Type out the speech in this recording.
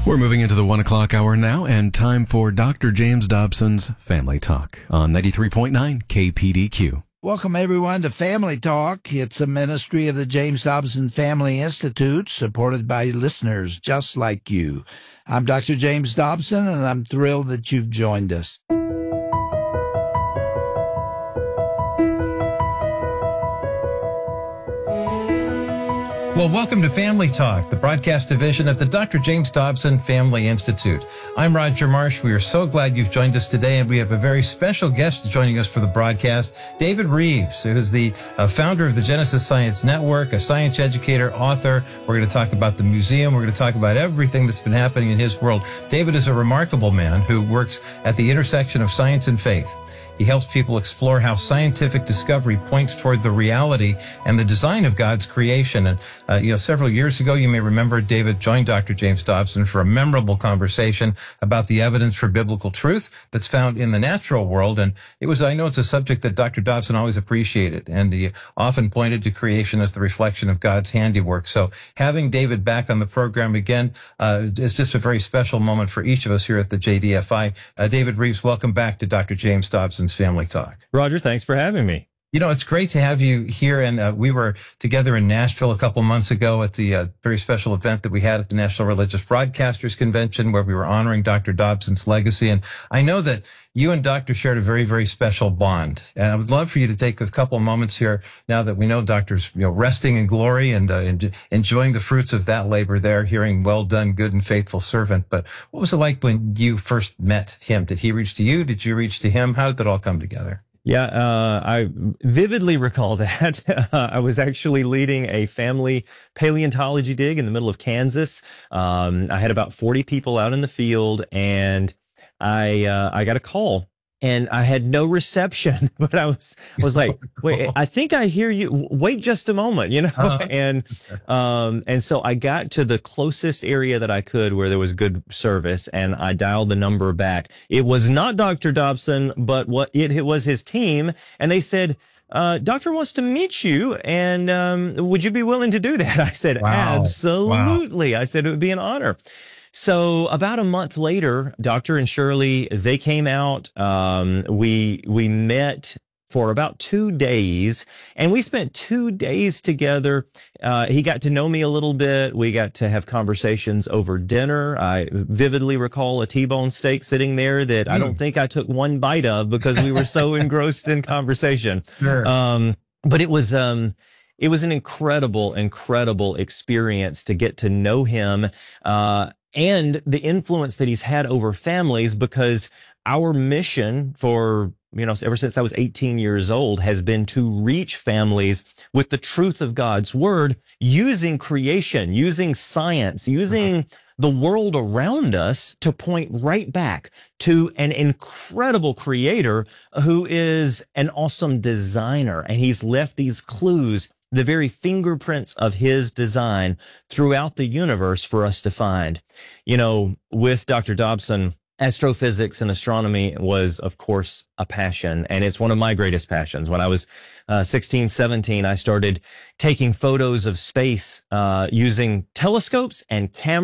We're moving into the 1 o'clock hour now, and time for Dr. James Dobson's Family Talk on 93.9 KPDQ. Welcome, everyone, to Family Talk. It's a ministry of the James Dobson Family Institute, supported by listeners just like you. I'm Dr. James Dobson, and I'm thrilled that you've joined us. Well, welcome to Family Talk, the broadcast division of the Dr. James Dobson Family Institute. I'm Roger Marsh. We are so glad you've joined us today, and we have a very special guest joining us for the broadcast, David Reeves, who is the founder of the Genesis Science Network, a science educator, author. We're going to talk about the museum. We're going to talk about everything that's been happening in his world. David is a remarkable man who works at the intersection of science and faith. He helps people explore how scientific discovery points toward the reality and the design of God's creation. And, several years ago, you may remember David joined Dr. James Dobson for a memorable conversation about the evidence for biblical truth that's found in the natural world. And I know it's a subject that Dr. Dobson always appreciated, and he often pointed to creation as the reflection of God's handiwork. So having David back on the program again is just a very special moment for each of us here at the JDFI. David Reeves, welcome back to Dr. James Dobson Family Talk. Roger, thanks for having me. You know, it's great to have you here. And we were together in Nashville a couple months ago at the very special event that we had at the National Religious Broadcasters Convention, where we were honoring Dr. Dobson's legacy. And I know that you and Doctor shared a very, very special bond. And I would love for you to take a couple of moments here now that we know Doctor's, resting in glory and enjoying the fruits of that labor there, hearing, "Well done, good and faithful servant." But what was it like when you first met him? Did he reach to you? Did you reach to him? How did that all come together? Yeah, I vividly recall that. I was actually leading a family paleontology dig in the middle of Kansas. I had about 40 people out in the field, and I got a call, and I had no reception, but I was like, wait, I think I hear you. Wait just a moment, and so I got to the closest area that I could where there was good service, and I dialed the number back. It was not Dr. Dobson, but it was his team, and they said, "Doctor wants to meet you, and would you be willing to do that?" I said, Wow. "Absolutely." Wow. I said it would be an honor. So about a month later, Doctor and Shirley, they came out. We met for about 2 days, and we spent 2 days together. He got to know me a little bit. We got to have conversations over dinner. I vividly recall a T-bone steak sitting there that I don't think I took one bite of because we were so engrossed in conversation. Sure. But it was an incredible experience to get to know him, and the influence that he's had over families, because our mission for, ever since I was 18 years old has been to reach families with the truth of God's word, using creation, using science, using the world around us to point right back to an incredible creator who is an awesome designer. And he's left these clues, the very fingerprints of his design throughout the universe for us to find. With Dr. Dobson, astrophysics and astronomy was, of course, a passion, and it's one of my greatest passions. When I was 16, 17, I started taking photos of space using telescopes and cameras.